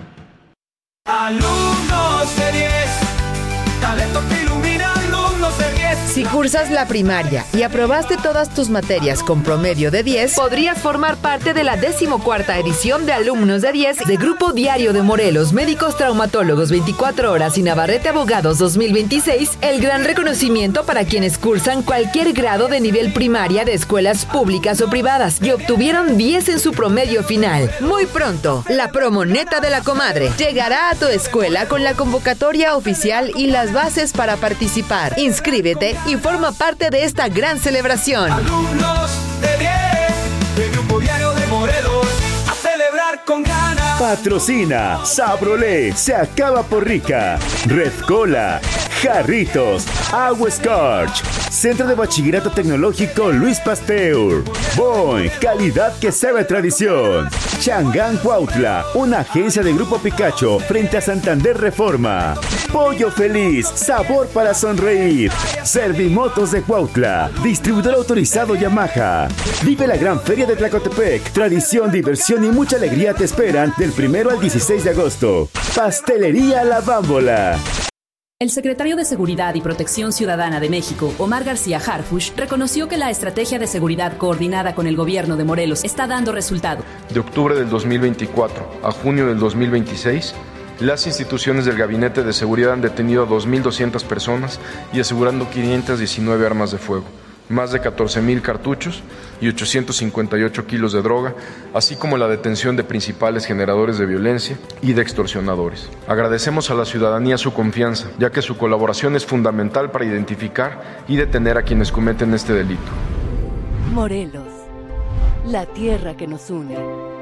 Alumnos de 10, talento que ilumina, alumnos de 10. Si cursas la primaria y aprobaste todas tus materias con promedio de 10, podrías formar parte de la 14ª edición de Alumnos de 10 de Grupo Diario de Morelos, Médicos Traumatólogos 24 Horas y Navarrete Abogados 2026, el gran reconocimiento para quienes cursan cualquier grado de nivel primaria de escuelas públicas o privadas y obtuvieron 10 en su promedio final. Muy pronto, la promoneta de la comadre llegará a tu escuela con la convocatoria oficial y las bases para participar. Inscríbete y forma parte de esta gran celebración. Alumnos de 10, de Grupo Diario de Morelos, a celebrar con ganas. Patrocina Sabrolé, se acaba por rica. Red Cola, Jarritos, Agua Scorch, Centro de Bachillerato Tecnológico Luis Pasteur, Boing, calidad que sabe a tradición. Changán Cuautla, una agencia de Grupo Picacho frente a Santander Reforma. Pollo Feliz, sabor para sonreír. Servimotos de Cuautla, distribuidor autorizado Yamaha. Vive la gran feria de Tlacotepec. Tradición, diversión y mucha alegría te esperan del 1 al 16 de agosto. Pastelería La Bámbola. El secretario de Seguridad y Protección Ciudadana de México, Omar García Harfuch, reconoció que la estrategia de seguridad coordinada con el gobierno de Morelos está dando resultado. De octubre del 2024 a junio del 2026, las instituciones del Gabinete de Seguridad han detenido a 2.200 personas y asegurando 519 armas de fuego, más de 14,000 cartuchos y 858 kilos de droga, así como la detención de principales generadores de violencia y de extorsionadores. Agradecemos a la ciudadanía su confianza, ya que su colaboración es fundamental para identificar y detener a quienes cometen este delito. Morelos, la tierra que nos une.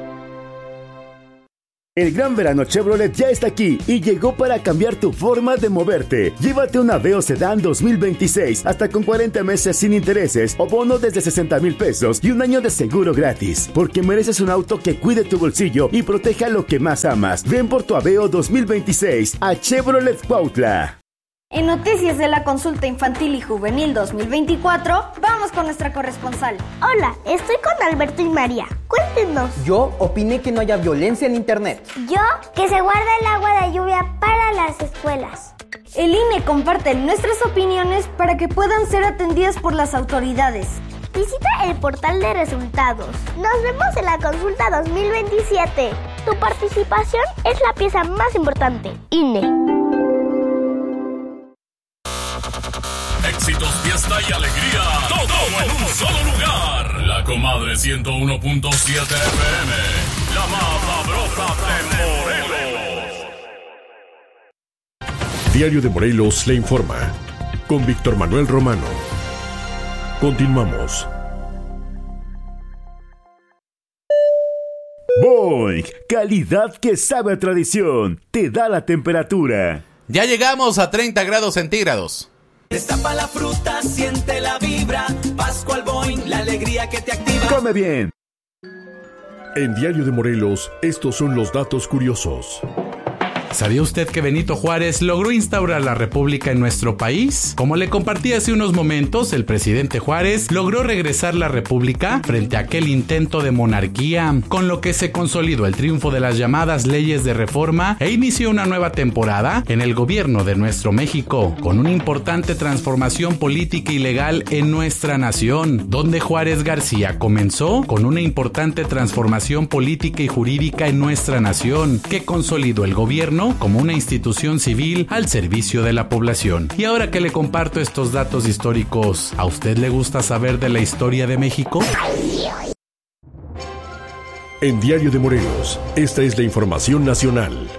El gran verano Chevrolet ya está aquí y llegó para cambiar tu forma de moverte. Llévate un Aveo Sedán 2026 hasta con 40 meses sin intereses o bono desde 60,000 pesos y un año de seguro gratis. Porque mereces un auto que cuide tu bolsillo y proteja lo que más amas. Ven por tu Aveo 2026 a Chevrolet Cuautla. En noticias de la consulta infantil y juvenil 2024, vamos con nuestra corresponsal. Hola, estoy con Alberto y María. Cuéntenos. Yo opiné que no haya violencia en internet. Yo, que se guarde el agua de lluvia para las escuelas. El INE comparte nuestras opiniones para que puedan ser atendidas por las autoridades. Visita el portal de resultados. Nos vemos en la consulta 2027. Tu participación es la pieza más importante. INE. Éxitos, fiesta y alegría, todo en un solo lugar. La Comadre 101.7 FM, la más sabrosa de Morelos. Diario de Morelos le informa, con Víctor Manuel Romano. Continuamos. Boing, calidad que sabe a tradición, te da la temperatura. Ya llegamos a 30 grados centígrados. Destapa la fruta, siente la vibra. Pascual Boing, la alegría que te activa. Come bien. En Diario de Morelos, estos son los datos curiosos. ¿Sabía usted que Benito Juárez logró instaurar la república en nuestro país? Como le compartí hace unos momentos, el presidente Juárez logró regresar la república frente a aquel intento de monarquía, con lo que se consolidó el triunfo de las llamadas leyes de reforma e inició una nueva temporada en el gobierno de nuestro México, con una importante transformación política y legal en nuestra nación, donde Juárez García comenzó con una importante transformación política y jurídica en nuestra nación, que consolidó el gobierno como una institución civil al servicio de la población. Y ahora que le comparto estos datos históricos, ¿a usted le gusta saber de la historia de México? En Diario de Morelos, esta es la información nacional.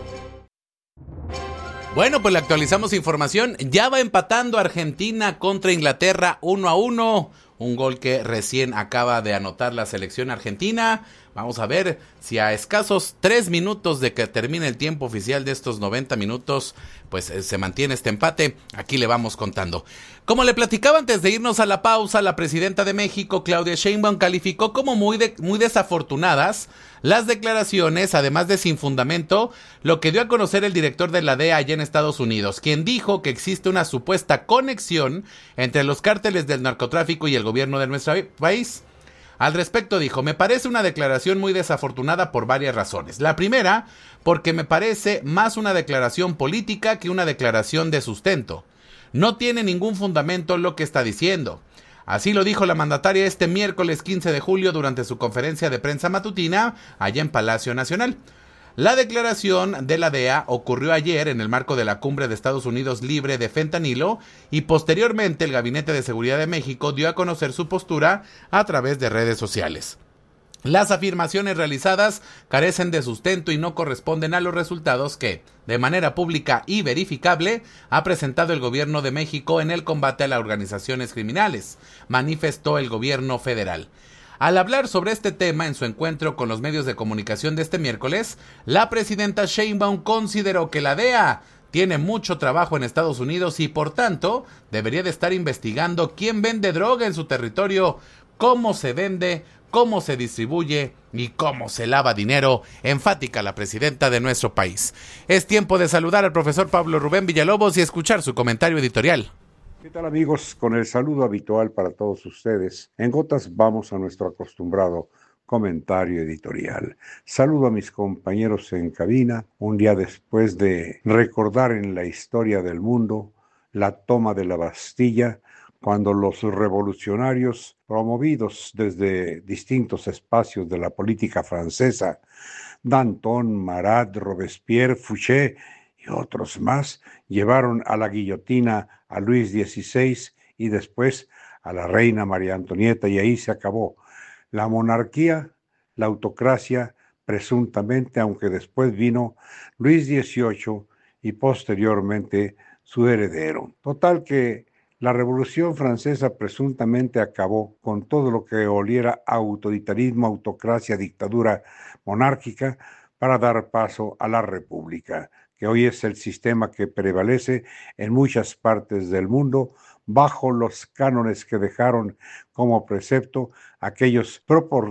Bueno, pues le actualizamos información. Ya va empatando Argentina contra Inglaterra 1-1. Un gol que recién acaba de anotar la selección argentina. Vamos a ver si a escasos 3 minutos de que termine el tiempo oficial de estos 90 minutos, pues se mantiene este empate. Aquí le vamos contando. Como le platicaba antes de irnos a la pausa, la presidenta de México, Claudia Sheinbaum, calificó como muy desafortunadas las declaraciones, además de sin fundamento, lo que dio a conocer el director de la DEA allá en Estados Unidos, quien dijo que existe una supuesta conexión entre los cárteles del narcotráfico y el gobierno de nuestro país. Al respecto dijo, me parece una declaración muy desafortunada por varias razones. La primera, porque me parece más una declaración política que una declaración de sustento. No tiene ningún fundamento lo que está diciendo. Así lo dijo la mandataria este miércoles 15 de julio durante su conferencia de prensa matutina allá en Palacio Nacional. La declaración de la DEA ocurrió ayer en el marco de la cumbre de Estados Unidos libre de fentanilo y posteriormente el Gabinete de Seguridad de México dio a conocer su postura a través de redes sociales. Las afirmaciones realizadas carecen de sustento y no corresponden a los resultados que, de manera pública y verificable, ha presentado el gobierno de México en el combate a las organizaciones criminales, manifestó el gobierno federal. Al hablar sobre este tema en su encuentro con los medios de comunicación de este miércoles, la presidenta Sheinbaum consideró que la DEA tiene mucho trabajo en Estados Unidos y por tanto debería de estar investigando quién vende droga en su territorio, cómo se vende, cómo se distribuye y cómo se lava dinero, enfática la presidenta de nuestro país. Es tiempo de saludar al profesor Pablo Rubén Villalobos y escuchar su comentario editorial. ¿Qué tal, amigos? Con el saludo habitual para todos ustedes, en gotas vamos a nuestro acostumbrado comentario editorial. Saludo a mis compañeros en cabina, un día después de recordar en la historia del mundo la toma de la Bastilla, cuando los revolucionarios, promovidos desde distintos espacios de la política francesa, Danton, Marat, Robespierre, Fouché y otros más, llevaron a la guillotina a Luis XVI y después a la reina María Antonieta, y ahí se acabó la monarquía, la autocracia, presuntamente, aunque después vino Luis XVIII y posteriormente su heredero. Total que la Revolución Francesa presuntamente acabó con todo lo que oliera a autoritarismo, autocracia, dictadura monárquica, para dar paso a la República, que hoy es el sistema que prevalece en muchas partes del mundo, bajo los cánones que dejaron como precepto aquellos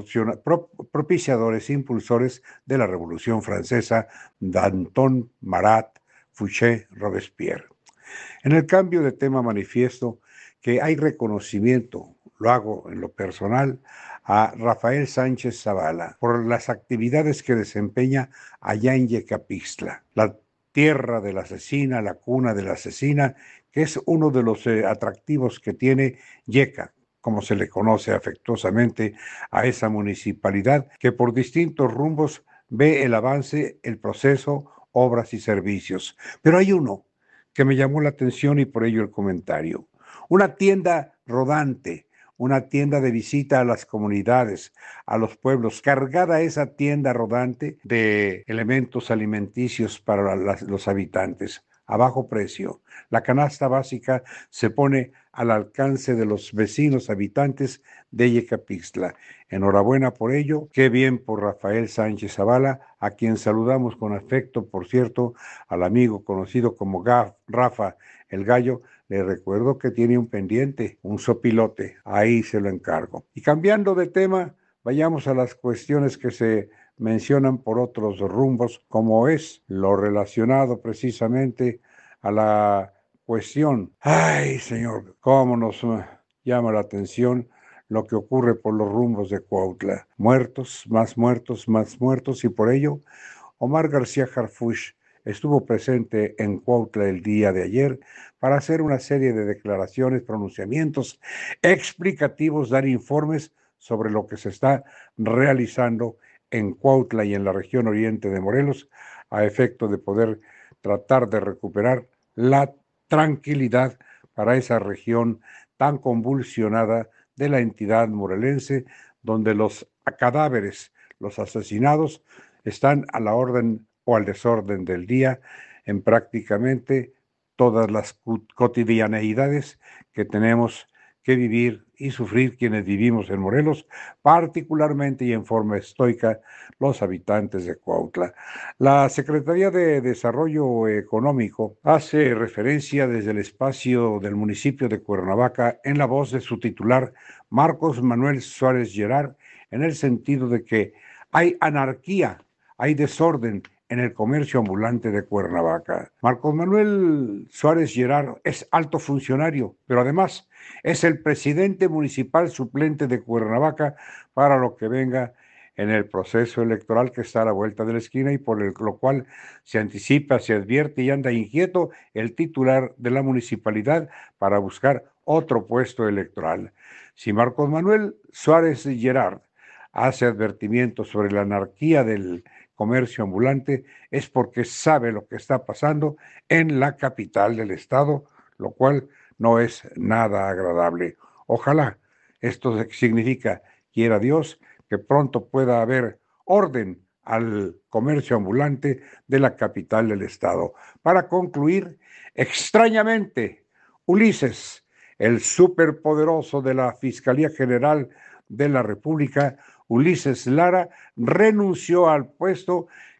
propiciadores, impulsores de la Revolución Francesa, Danton, Marat, Fouché, Robespierre. En el cambio de tema manifiesto que hay reconocimiento, lo hago en lo personal, a Rafael Sánchez Zavala por las actividades que desempeña allá en Yecapixtla, la tierra de la asesina, la cuna de la asesina, que es uno de los atractivos que tiene Yeca, como se le conoce afectuosamente a esa municipalidad, que por distintos rumbos ve el avance, el proceso, obras y servicios. Pero hay uno que me llamó la atención y por ello el comentario. Una tienda rodante, una tienda de visita a las comunidades, a los pueblos, cargada esa tienda rodante de elementos alimenticios para los habitantes, a bajo precio. La canasta básica se pone al alcance de los vecinos habitantes de Yecapixtla. Enhorabuena por ello, qué bien por Rafael Sánchez Zavala, a quien saludamos con afecto, por cierto, al amigo conocido como Rafa el Gallo. Le recuerdo que tiene un pendiente, un sopilote, ahí se lo encargo. Y cambiando de tema, vayamos a las cuestiones que se mencionan por otros rumbos, como es lo relacionado precisamente a la cuestión. Ay, señor, cómo nos llama la atención lo que ocurre por los rumbos de Cuautla. Muertos, más muertos, más muertos, y por ello Omar García Harfuch estuvo presente en Cuautla el día de ayer para hacer una serie de declaraciones, pronunciamientos explicativos, dar informes sobre lo que se está realizando en Cuautla y en la región oriente de Morelos, a efecto de poder tratar de recuperar la tranquilidad para esa región tan convulsionada de la entidad morelense, donde los cadáveres, los asesinados, están a la orden o al desorden del día en prácticamente todas las cotidianeidades que tenemos que vivir y sufrir quienes vivimos en Morelos, particularmente y en forma estoica los habitantes de Cuautla. La Secretaría de Desarrollo Económico hace referencia desde el espacio del municipio de Cuernavaca en la voz de su titular, Marcos Manuel Suárez Gerard, en el sentido de que hay anarquía, hay desorden en el comercio ambulante de Cuernavaca. Marcos Manuel Suárez Gerard es alto funcionario, pero además es el presidente municipal suplente de Cuernavaca para lo que venga en el proceso electoral que está a la vuelta de la esquina, y por lo cual se anticipa, se advierte y anda inquieto el titular de la municipalidad para buscar otro puesto electoral. Si Marcos Manuel Suárez Gerard hace advertimientos sobre la anarquía del comercio ambulante, es porque sabe lo que está pasando en la capital del estado, lo cual no es nada agradable. Ojalá esto significa, quiera Dios, que pronto pueda haber orden al comercio ambulante de la capital del estado. Para concluir, extrañamente, Ulises, el superpoderoso de la Fiscalía General de la República, Ulises Lara, renunció al puesto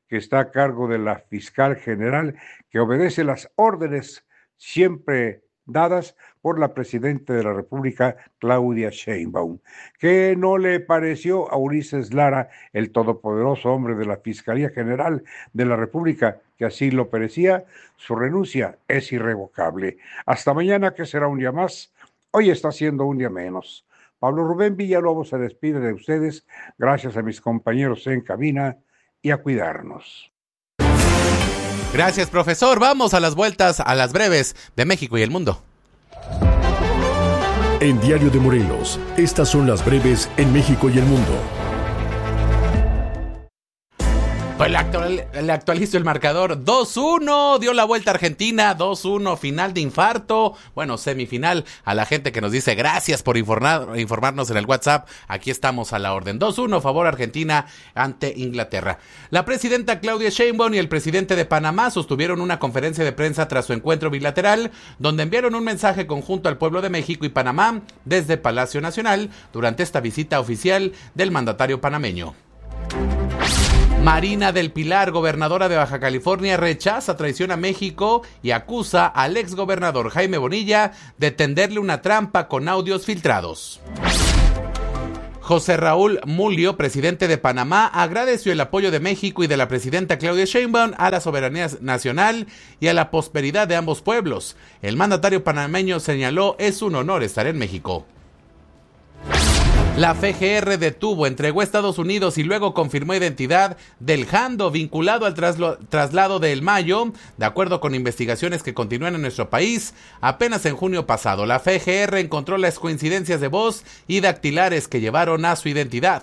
que está a cargo de la fiscal general, que obedece las órdenes siempre dadas por la presidenta de la República, Claudia Sheinbaum. ¿Qué no le pareció a Ulises Lara, el todopoderoso hombre de la Fiscalía General de la República, que así lo parecía? Su renuncia es irrevocable. Hasta mañana, que será un día más. Hoy está siendo un día menos. Pablo Rubén Villalobos se despide de ustedes. Gracias a mis compañeros en cabina y a cuidarnos. Gracias, profesor. Vamos a las vueltas, a las breves de México y el mundo. En Diario de Morelos, estas son las breves en México y el mundo. Pues le actualizo el marcador. 2-1, dio la vuelta a Argentina, 2-1, final de infarto, bueno, semifinal. A la gente que nos dice gracias por informarnos en el WhatsApp, aquí estamos a la orden. 2-1, favor Argentina ante Inglaterra. La presidenta Claudia Sheinbaum y el presidente de Panamá sostuvieron una conferencia de prensa tras su encuentro bilateral, donde enviaron un mensaje conjunto al pueblo de México y Panamá desde Palacio Nacional durante esta visita oficial del mandatario panameño. Marina del Pilar, gobernadora de Baja California, rechaza traición a México y acusa al exgobernador Jaime Bonilla de tenderle una trampa con audios filtrados. José Raúl Mulio, presidente de Panamá, agradeció el apoyo de México y de la presidenta Claudia Sheinbaum a la soberanía nacional y a la prosperidad de ambos pueblos. El mandatario panameño señaló: es un honor estar en México. La FGR entregó a Estados Unidos y luego confirmó identidad del Jando vinculado al traslado de El Mayo, de acuerdo con investigaciones que continúan en nuestro país. Apenas en junio pasado, la FGR encontró las coincidencias de voz y dactilares que llevaron a su identidad.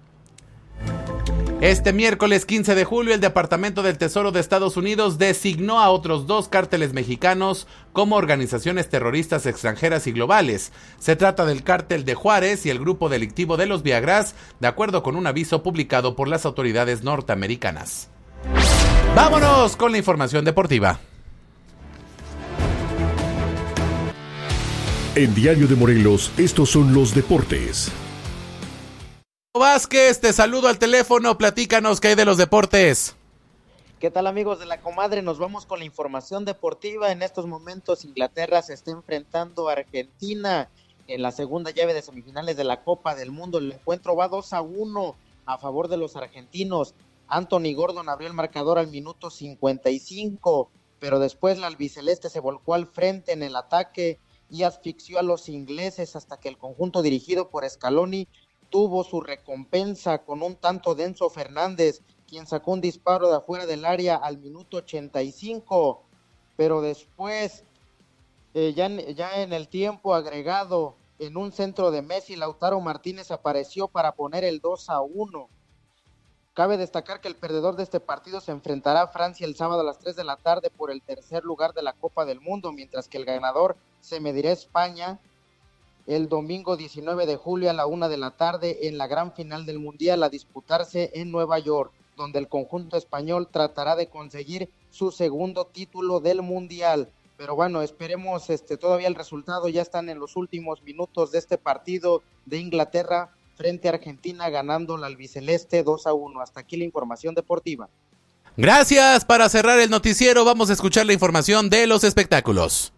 Este miércoles 15 de julio, el Departamento del Tesoro de Estados Unidos designó a otros 2 cárteles mexicanos como organizaciones terroristas extranjeras y globales. Se trata del cártel de Juárez y el grupo delictivo de los Viagras, de acuerdo con un aviso publicado por las autoridades norteamericanas. Vámonos con la información deportiva. En Diario de Morelos, estos son los deportes. Vázquez, te saludo al teléfono, platícanos qué hay de los deportes. ¿Qué tal, amigos de la comadre? Nos vamos con la información deportiva. En estos momentos Inglaterra se está enfrentando a Argentina en la segunda llave de semifinales de la Copa del Mundo. El encuentro va 2-1 a favor de los argentinos. Anthony Gordon abrió el marcador al minuto 55, pero después la albiceleste se volcó al frente en el ataque y asfixió a los ingleses hasta que el conjunto dirigido por Scaloni tuvo su recompensa con un tanto de Enzo Fernández, quien sacó un disparo de afuera del área al minuto 85, pero después, ya en el tiempo agregado, en un centro de Messi, Lautaro Martínez apareció para poner el 2-1. Cabe destacar que el perdedor de este partido se enfrentará a Francia el sábado a las 3 de la tarde por el tercer lugar de la Copa del Mundo, mientras que el ganador se medirá a España el domingo 19 de julio a la 1 de la tarde en la gran final del Mundial a disputarse en Nueva York, donde el conjunto español tratará de conseguir su segundo título del Mundial. Pero bueno, esperemos todavía el resultado. Ya están en los últimos minutos de este partido de Inglaterra frente a Argentina, ganando la albiceleste 2-1. Hasta aquí la información deportiva. Gracias. Para cerrar el noticiero, vamos a escuchar la información de los espectáculos.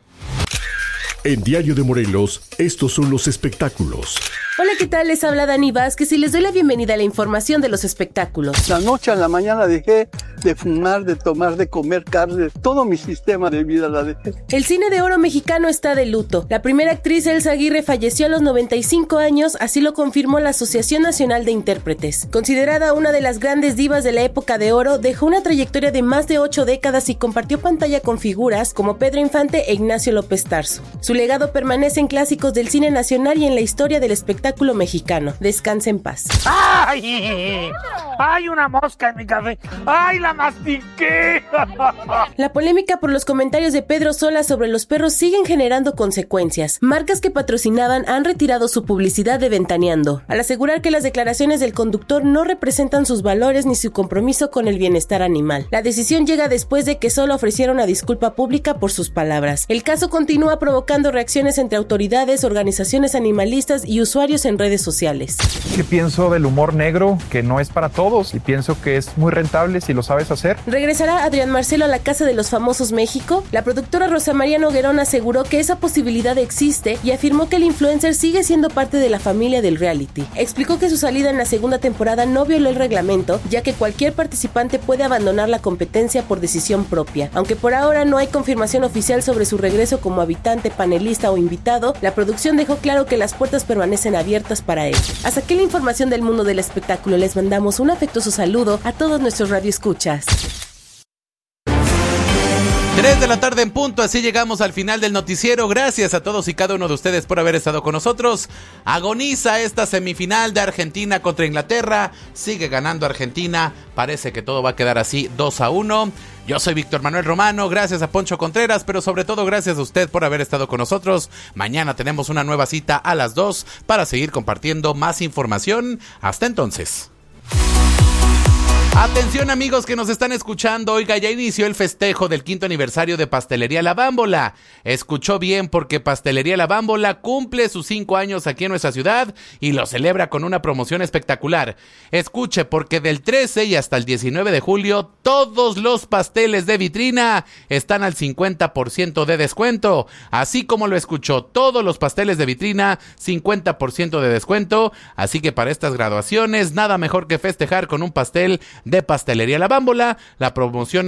En Diario de Morelos, estos son los espectáculos. Hola, ¿qué tal? Les habla Dani Vázquez y les doy la bienvenida a la información de los espectáculos. La noche a la mañana dejé de fumar, de tomar, de comer carne, todo mi sistema de vida la dejé. El cine de oro mexicano está de luto. La primera actriz, Elsa Aguirre, falleció a los 95 años, así lo confirmó la Asociación Nacional de Intérpretes. Considerada una de las grandes divas de la época de oro, dejó una trayectoria de más de 8 décadas y compartió pantalla con figuras como Pedro Infante e Ignacio López Tarso. Su legado permanece en clásicos del cine nacional y en la historia del espectáculo mexicano. Descanse en paz. ¡Ay! ¡Hay una mosca en mi café! ¡Ay, la la mastiqué! La polémica por los comentarios de Pedro Sola sobre los perros siguen generando consecuencias. Marcas que patrocinaban han retirado su publicidad de Ventaneando, al asegurar que las declaraciones del conductor no representan sus valores ni su compromiso con el bienestar animal. La decisión llega después de que Sola ofreciera una disculpa pública por sus palabras. El caso continúa provocando reacciones entre autoridades, organizaciones animalistas y usuarios en redes sociales. ¿Qué pienso del humor negro? Que no es para todos y pienso que es muy rentable si lo sabes hacer. ¿Regresará Adrián Marcelo a la Casa de los Famosos México? La productora Rosa María Noguerón aseguró que esa posibilidad existe y afirmó que el influencer sigue siendo parte de la familia del reality. Explicó que su salida en la segunda temporada no violó el reglamento, ya que cualquier participante puede abandonar la competencia por decisión propia. Aunque por ahora no hay confirmación oficial sobre su regreso como habitante, panelista o invitado, la producción dejó claro que las puertas permanecen abiertas para él. Hasta aquí la información del mundo del espectáculo. Les mandamos un afectuoso saludo a todos nuestros radioescuchas. 3 de la tarde en punto, así llegamos al final del noticiero. Gracias a todos y cada uno de ustedes por haber estado con nosotros. Agoniza esta semifinal de Argentina contra Inglaterra. Sigue ganando Argentina. Parece que todo va a quedar así 2-1. Yo soy Víctor Manuel Romano, gracias a Poncho Contreras, pero sobre todo gracias a usted por haber estado con nosotros. Mañana tenemos una nueva cita a las 2 para seguir compartiendo más información. Hasta entonces. Atención amigos que nos están escuchando, oiga, ya inició el festejo del 5º aniversario de Pastelería La Bámbola. Escuchó bien porque Pastelería La Bámbola cumple sus 5 años aquí en nuestra ciudad y lo celebra con una promoción espectacular. Escuche porque del 13 y hasta el 19 de julio todos los pasteles de vitrina están al 50% de descuento. Así como lo escuchó, todos los pasteles de vitrina 50% de descuento. Así que para estas graduaciones nada mejor que festejar con un pastel de Pastelería La Bámbola. La promoción